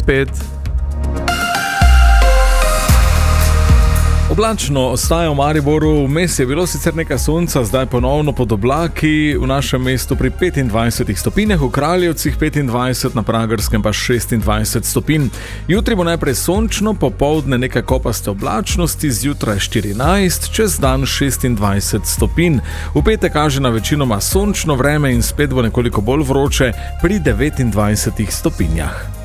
spet. Oblačno ostaja v Mariboru, vmes je bilo sicer nekaj sonca, zdaj ponovno pod oblaki, v našem mestu pri 25 stopinjah, v Kraljevcih 25, na Pragerskem pa 26 stopinj. Jutri bo najprej sončno, popoldne nekaj kopaste oblačnosti, zjutraj 14, čez dan 26 stopinj. V petek kaže na večinoma sončno vreme in spet bo nekoliko bolj vroče pri 29 stopinjah.